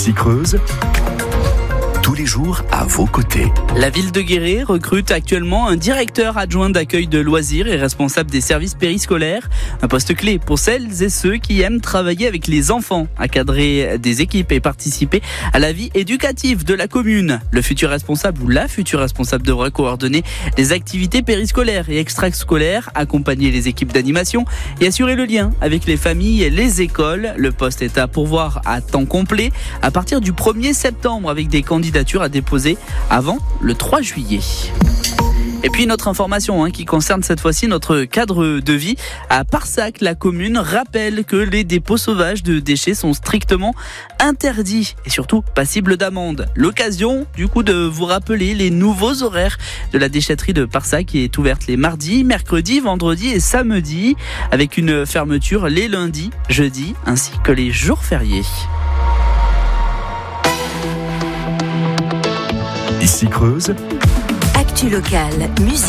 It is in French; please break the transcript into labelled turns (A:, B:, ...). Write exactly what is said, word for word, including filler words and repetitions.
A: Ici Creuse, tous les jours à vos côtés.
B: La ville de Guéret recrute actuellement un directeur adjoint d'accueil de loisirs et responsable des services périscolaires. Un poste clé pour celles et ceux qui aiment travailler avec les enfants, encadrer des équipes et participer à la vie éducative de la commune. Le futur responsable ou la future responsable devra coordonner les activités périscolaires et extrascolaires, accompagner les équipes d'animation et assurer le lien avec les familles et les écoles. Le poste est à pourvoir à temps complet à partir du premier septembre avec des candidats à déposer avant le trois juillet. Et puis notre information hein, qui concerne cette fois-ci notre cadre de vie. À Parsac, la commune rappelle que les dépôts sauvages de déchets sont strictement interdits et surtout passibles d'amende. L'occasion du coup de vous rappeler les nouveaux horaires de la déchetterie de Parsac qui est ouverte les mardis, mercredis, vendredis et samedis avec une fermeture les lundis, jeudis ainsi que les jours fériés.
A: Ici Creuse,
C: Actu locale, musique.